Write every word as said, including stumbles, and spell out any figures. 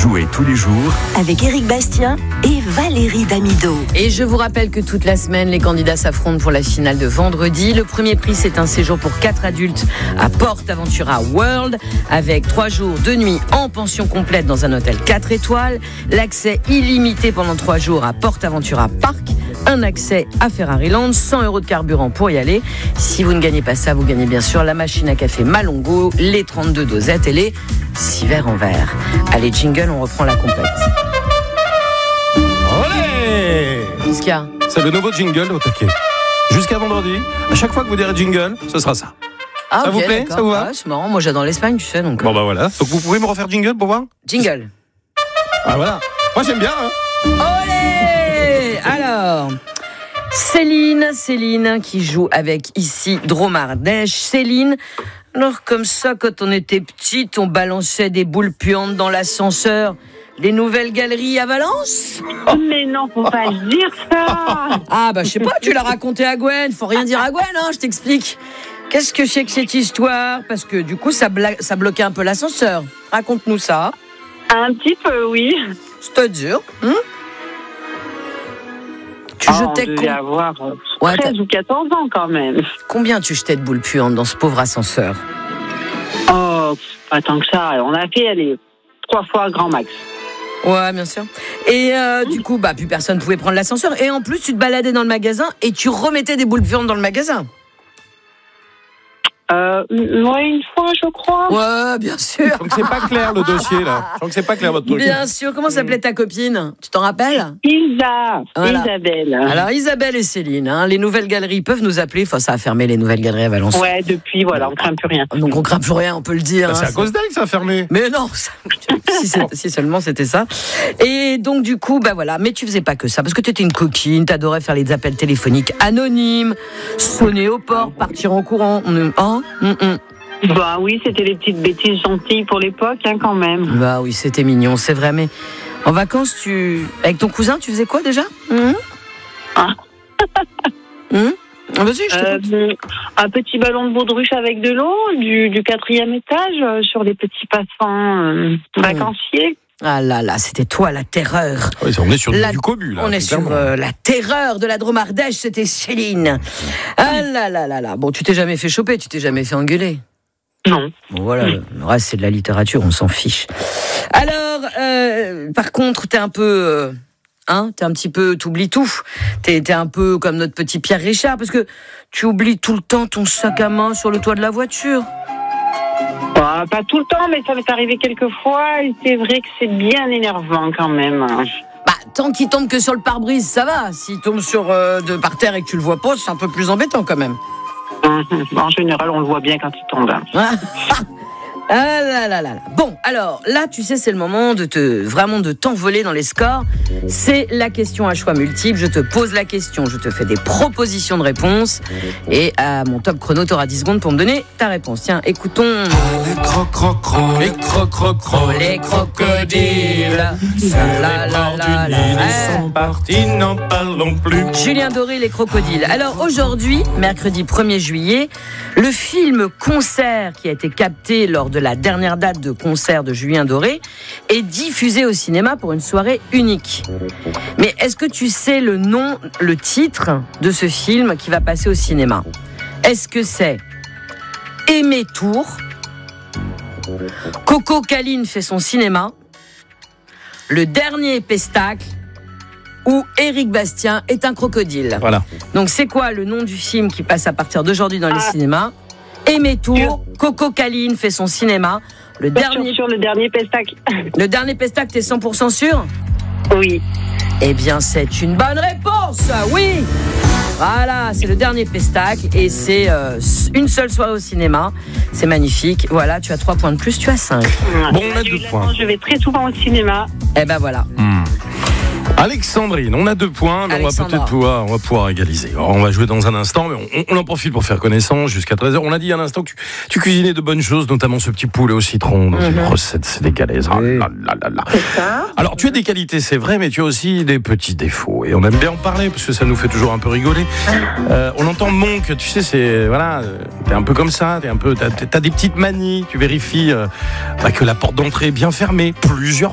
Jouez tous les jours avec Éric Bastien et Valérie Damido. Et je vous rappelle que toute la semaine, les candidats s'affrontent pour la finale de vendredi. Le premier prix, c'est un séjour pour quatre adultes à PortAventura World, avec trois jours, deux nuits en pension complète dans un hôtel quatre étoiles, l'accès illimité pendant trois jours à PortAventura Park, un accès à Ferrariland, cent euros de carburant pour y aller. Si vous ne gagnez pas ça, vous gagnez bien sûr la machine à café Malongo, les trente-deux dosettes et les six verres en verre. Allez, jingle, on reprend la compète. Olé! Qu'est-ce qu'il y a ? C'est le nouveau jingle au taquet. Jusqu'à vendredi, à chaque fois que vous direz jingle, ce sera ça. Ah, ça okay, vous plaît ? d'accord. Ça vous va ? Ah, c'est marrant, moi j'adore l'Espagne, tu sais. Donc, Bon bah voilà. Donc vous pouvez me refaire jingle pour voir ? jingle. Ah voilà. Moi j'aime bien. Hein. Olé ! Alors, Céline, Céline qui joue avec ici Dromardèche. Céline, alors comme ça, quand on était petite, on balançait des boules puantes dans l'ascenseur. Les nouvelles galeries à Valence ? Mais non, faut pas dire ça. Ah bah je sais pas, tu l'as raconté à Gwen. Faut rien dire à Gwen, hein, je t'explique. Qu'est-ce que c'est que cette histoire ? Parce que du coup, ça, bla- ça bloquait un peu l'ascenseur. Raconte-nous ça. Un petit peu, oui. C'est-à-dire hein ? Tu Oh, jetais on devait com- avoir Ouais, treize ou quatorze ans quand même. combien tu jetais de boules puantes dans ce pauvre ascenseur ? Oh, pas tant que ça. On a fait, allez, trois fois grand max. Ouais, bien sûr. Et euh, du coup, bah, plus personne pouvait prendre l'ascenseur. Et en plus, tu te baladais dans le magasin et tu remettais des boules puantes dans le magasin. Euh, ouais, une fois, je crois. Ouais, bien sûr. Donc c'est pas clair le dossier là. Je sens que c'est pas clair votre truc. Bien sûr. Comment s'appelait ta copine ? Tu t'en rappelles ? Isa, Voilà. Isabelle. Alors, Isabelle et Céline, hein, les nouvelles galeries peuvent nous appeler. Enfin, ça a fermé les nouvelles galeries à Valence. Ouais, depuis, voilà, on craint plus rien. Donc, on craint plus rien, on peut le dire. Bah, c'est hein, à cause d'elle que ça a fermé. Mais non, ça- si, c'est- si seulement c'était ça. Et donc du coup, bah voilà. Mais tu faisais pas que ça, parce que tu étais une coquine, t'adorais faire les appels téléphoniques anonymes, sonner au port, partir en courant. Hum, hein Hum, hum. Bah oui, c'était les petites bêtises gentilles pour l'époque, hein, quand même. Bah oui, c'était mignon, c'est vrai. Mais en vacances, tu avec ton cousin, tu faisais quoi déjà Hum Ah. Hum Vas-y, je t'écoute. Euh, un petit ballon de baudruche avec de l'eau, du, du quatrième étage, euh, sur les petits passants euh, vacanciers. Ah là là, c'était toi la terreur. Oui, on est sur La- du cobu là. On est c'est sur clairement. euh, la terreur de la Dromardèche, c'était Céline. Ah là là là là. Bon, tu t'es jamais fait choper, tu t'es jamais fait engueuler. Non. Bon, voilà, le reste c'est de la littérature, on s'en fiche. Alors, euh, par contre, t'es un peu, euh, hein, t'es un petit peu, t'oublies tout. T'es, t'es un peu comme notre petit Pierre Richard, parce que tu oublies tout le temps ton sac à main sur le toit de la voiture. Bah, pas tout le temps, mais ça m'est arrivé quelques fois, et c'est vrai que c'est bien énervant quand même. Bah, tant qu'il tombe que sur le pare-brise, ça va. S'il tombe sur euh, de par terre et que tu le vois pas, c'est un peu plus embêtant quand même. En général, on le voit bien quand il tombe. Ah là là là là. Bon, alors là, tu sais, c'est le moment de te vraiment de t'envoler dans les scores. C'est la question à choix multiple. Je te pose la question, je te fais des propositions de réponses. Et à mon top chrono, tu auras dix secondes pour me donner ta réponse. Tiens, écoutons. Les croc croc croc, les croc croc croc, Les crocodiles. La, la, la, la. Ils sont partis, n'en parlons plus. Julien Doré, les crocodiles. Alors aujourd'hui, mercredi premier juillet, le film concert qui a été capté lors de la dernière date de concert de Julien Doré est diffusé au cinéma pour une soirée unique. Mais est-ce que tu sais le nom, le titre de ce film qui va passer au cinéma ? Est-ce que c'est Aimé Tour, Coco Caline fait son cinéma, Le Dernier Pestacle ou Éric Bastien est un crocodile ? Voilà. Donc c'est quoi le nom du film qui passe à partir d'aujourd'hui dans les Ah. cinémas ? Aimé Tour, Coco Caline fait son cinéma. Le Pas dernier, sûr sur le dernier pestac. le dernier pestacle, t'es cent pour cent sûr ? Oui. Eh bien, c'est une bonne réponse, oui. Voilà, c'est le dernier pestacle et c'est euh, une seule soirée au cinéma. C'est magnifique. Voilà, tu as trois points de plus, tu as cinq. Bon, on a J'ai deux eu la points. chance, Je vais très souvent au cinéma. Eh ben voilà. Alexandrine, on a deux points, mais on va Alexandra. peut-être pouvoir, on va pouvoir égaliser. Alors, on va jouer dans un instant, mais on, on en profite pour faire connaissance jusqu'à treize heures. On a dit à l'instant que tu, tu cuisinais de bonnes choses, notamment ce petit poulet au citron dans une recette sénégalaise. Ah là là là là. Ça. Alors, tu as des qualités, c'est vrai, mais tu as aussi des petits défauts. Et on aime bien en parler, parce que ça nous fait toujours un peu rigoler. Euh, on entend Monk, tu sais, c'est, voilà, euh, t'es un peu comme ça, t'es un peu, t'as, t'as des petites manies, tu vérifies euh, bah, que la porte d'entrée est bien fermée, plusieurs